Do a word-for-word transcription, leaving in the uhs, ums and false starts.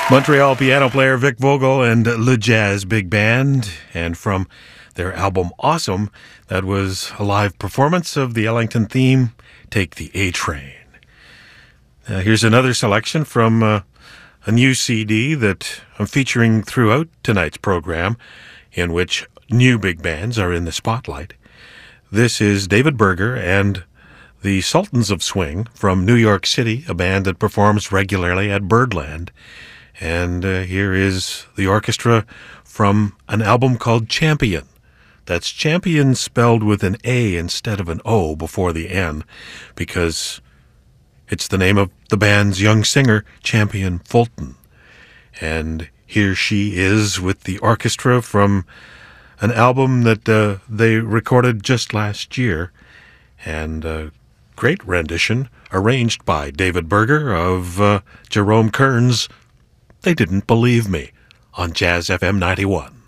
Montreal piano player Vic Vogel and Le Jazz Big Band. And from their album Awesome, that was a live performance of the Ellington theme, Take the A Train. Uh, here's another selection from uh, a new C D that I'm featuring throughout tonight's program, in which new big bands are in the spotlight. This is David Berger and the Sultans of Swing from New York City, a band that performs regularly at Birdland. And uh, here is the orchestra from an album called Champion. That's Champion spelled with an A instead of an O before the N, because it's the name of the band's young singer, Champion Fulton. And here she is with the orchestra from an album that uh, they recorded just last year, and a great rendition arranged by David Berger of uh, Jerome Kern's They Didn't Believe Me on Jazz F M ninety-one.